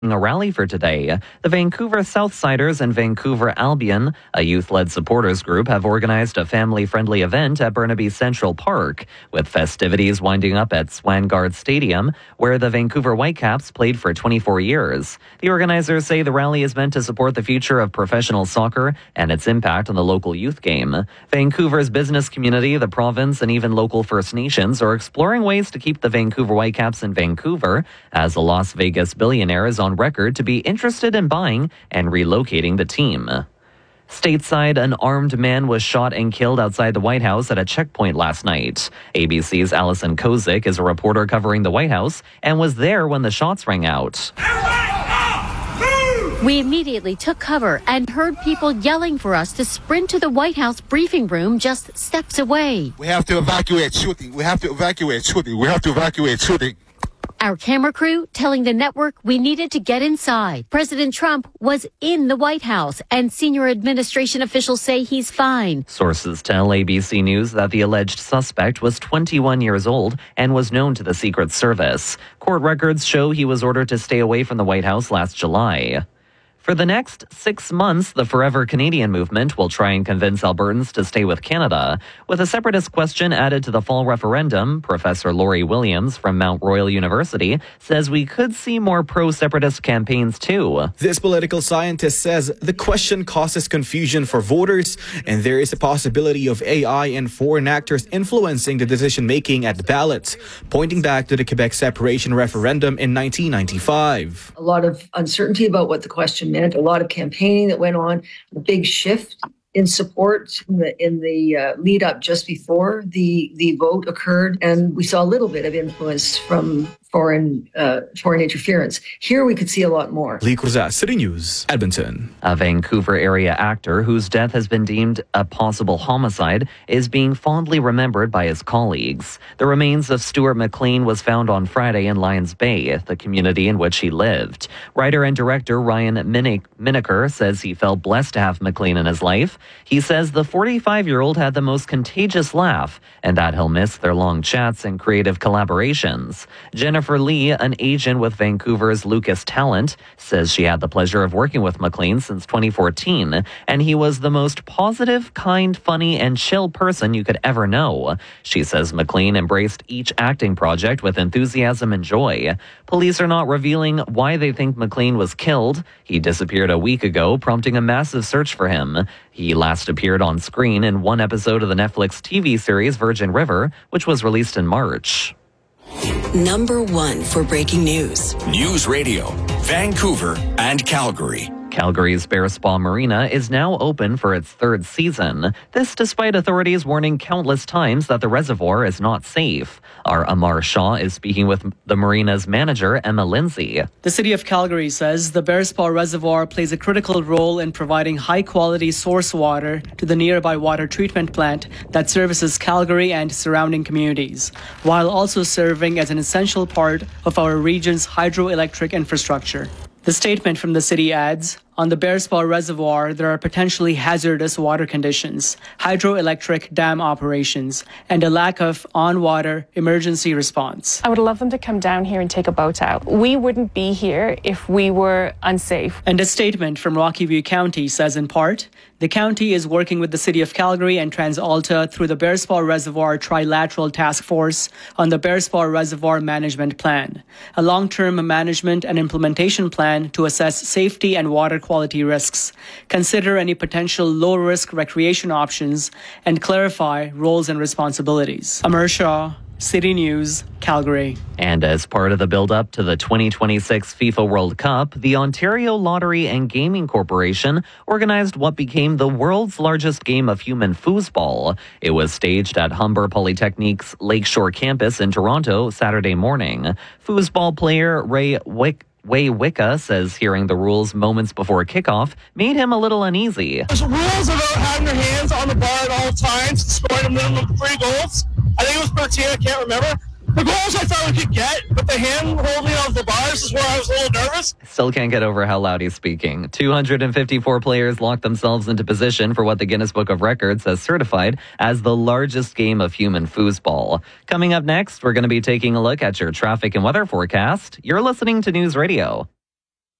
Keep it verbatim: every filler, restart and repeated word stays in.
a rally for today. The Vancouver Southsiders and Vancouver Albion, a youth-led supporters group, have organized a family-friendly event at Burnaby Central Park, with festivities winding up at Swangard Stadium, where the Vancouver Whitecaps played for twenty-four years. The organizers say the rally is meant to support the future of professional soccer and its impact on the local youth game. Vancouver's business community, the province, and even local First Nations are exploring ways to keep the Vancouver Whitecaps in Vancouver, as a Las Vegas billionaire is on record to be interested in buying and relocating the team. Stateside, an armed man was shot and killed outside the White House at a checkpoint last night. A B C's Allison Kozik is a reporter covering the White House and was there when the shots rang out. We immediately took cover and heard people yelling for us to sprint to the White House briefing room just steps away. We have to evacuate shooting. We have to evacuate shooting. We have to evacuate shooting. Our camera crew telling the network we needed to get inside. President Trump was in the White House, and senior administration officials say he's fine. Sources tell A B C News that the alleged suspect was twenty-one years old and was known to the Secret Service. Court records show he was ordered to stay away from the White House last July. For the next six months, the Forever Canadian movement will try and convince Albertans to stay with Canada. With a separatist question added to the fall referendum, Professor Laurie Williams from Mount Royal University says we could see more pro-separatist campaigns too. This political scientist says the question causes confusion for voters, and there is a possibility of A I and foreign actors influencing the decision-making at the ballot, pointing back to the Quebec separation referendum in nineteen ninety-five. A lot of uncertainty about what the question meant, a lot of campaigning that went on, a big shift in support in the, in the uh, lead up just before the, the vote occurred. And we saw a little bit of influence from foreign uh, foreign interference. Here we could see a lot more. Lee Cruzat, City News, Edmonton. A Vancouver area actor whose death has been deemed a possible homicide is being fondly remembered by his colleagues. The remains of Stuart McLean was found on Friday in Lions Bay, the community in which he lived. Writer and director Ryan Miniker says he felt blessed to have McLean in his life. He says the forty-five-year-old had the most contagious laugh and that he'll miss their long chats and creative collaborations. Jennifer Jennifer Lee, an agent with Vancouver's Lucas Talent, says she had the pleasure of working with McLean since twenty fourteen, and he was the most positive, kind, funny, and chill person you could ever know. She says McLean embraced each acting project with enthusiasm and joy. Police are not revealing why they think McLean was killed. He disappeared a week ago, prompting a massive search for him. He last appeared on screen in one episode of the Netflix T V series Virgin River, which was released in March. Number one for breaking news. News Radio, Vancouver and Calgary. Calgary's Bear Spa Marina is now open for its third season. This despite authorities warning countless times that the reservoir is not safe. Our Amar Shah is speaking with the marina's manager, Emma Lindsay. The City of Calgary says the Bear Spa Reservoir plays a critical role in providing high-quality source water to the nearby water treatment plant that services Calgary and surrounding communities, while also serving as an essential part of our region's hydroelectric infrastructure. The statement from the city adds, on the Bear Spa Reservoir, there are potentially hazardous water conditions, hydroelectric dam operations, and a lack of on-water emergency response. I would love them to come down here and take a boat out. We wouldn't be here if we were unsafe. And a statement from Rocky View County says in part, the county is working with the City of Calgary and TransAlta through the Bear Spa Reservoir Trilateral Task Force on the Bear Spa Reservoir Management Plan, a long-term management and implementation plan to assess safety and water quality risks, consider any potential low-risk recreation options, and clarify roles and responsibilities. Amar Shah, City News, Calgary. And as part of the build-up to the twenty twenty-six FIFA World Cup, the Ontario Lottery and Gaming Corporation organized what became the world's largest game of human foosball. It was staged at Humber Polytechnic's Lakeshore campus in Toronto Saturday morning. Foosball player Ray Wick Wei Wicca says hearing the rules moments before kickoff made him a little uneasy. There's rules about having your hands on the bar at all times, scoring a minimum of three goals. I think it was thirteen, I can't remember. The goals I thought we could get, but the hand holding of the bars is where I was a little nervous. Still can't get over how loud he's speaking. two hundred fifty-four players locked themselves into position for what the Guinness Book of Records has certified as the largest game of human foosball. Coming up next, we're going to be taking a look at your traffic and weather forecast. You're listening to News Radio.